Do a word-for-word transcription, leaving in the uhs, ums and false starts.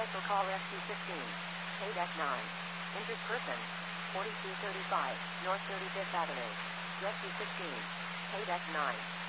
Cancel call S two fifteen. Pay deck nine. Injured person. forty-two thirty-five, North thirty-fifth Avenue. Rescue fifteen. Pay deck nine.